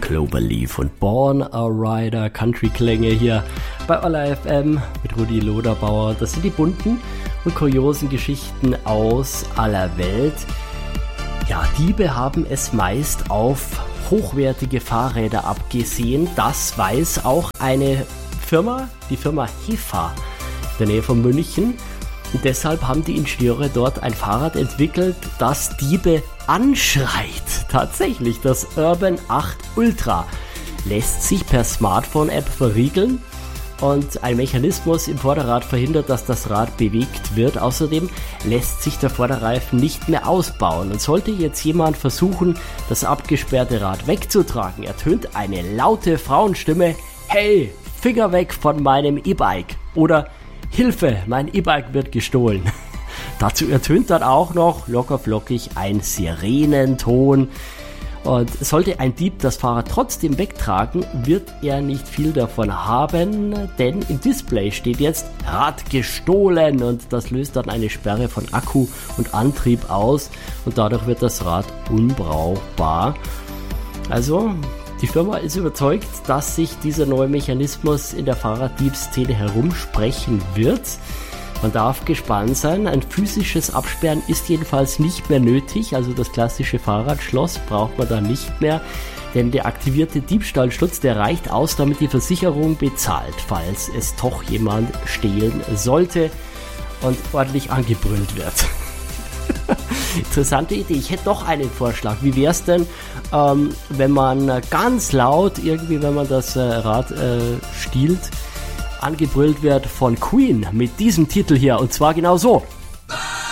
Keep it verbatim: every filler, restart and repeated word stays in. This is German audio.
Cloverleaf und Born a Rider, Country-Klänge hier bei Olla F M mit Rudi Loderbauer. Das sind die bunten und kuriosen Geschichten aus aller Welt. Ja, Diebe haben es meist auf hochwertige Fahrräder abgesehen. Das weiß auch eine Firma, die Firma Hefa, in der Nähe von München. Und deshalb haben die Ingenieure dort ein Fahrrad entwickelt, das Diebe anschreit. Tatsächlich, das Urban acht Ultra lässt sich per Smartphone-App verriegeln und ein Mechanismus im Vorderrad verhindert, dass das Rad bewegt wird. Außerdem lässt sich der Vorderreifen nicht mehr ausbauen. Und sollte jetzt jemand versuchen, das abgesperrte Rad wegzutragen, ertönt eine laute Frauenstimme: Hey, Finger weg von meinem E-Bike! Oder Hilfe, mein E-Bike wird gestohlen. Dazu ertönt dann auch noch locker flockig ein Sirenenton. Und sollte ein Dieb das Fahrrad trotzdem wegtragen, wird er nicht viel davon haben, denn im Display steht jetzt Rad gestohlen und das löst dann eine Sperre von Akku und Antrieb aus und dadurch wird das Rad unbrauchbar. Also die Firma ist überzeugt, dass sich dieser neue Mechanismus in der Fahrraddiebszene herumsprechen wird. Man darf gespannt sein. Ein physisches Absperren ist jedenfalls nicht mehr nötig. Also das klassische Fahrradschloss braucht man da nicht mehr. Denn der aktivierte Diebstahlschutz, der reicht aus, damit die Versicherung bezahlt, falls es doch jemand stehlen sollte und ordentlich angebrüllt wird. Interessante Idee. Ich hätte doch einen Vorschlag. Wie wäre es denn, ähm, wenn man ganz laut irgendwie, wenn man das äh, Rad äh, stiehlt, angebrüllt wird von Queen mit diesem Titel hier, und zwar genau so: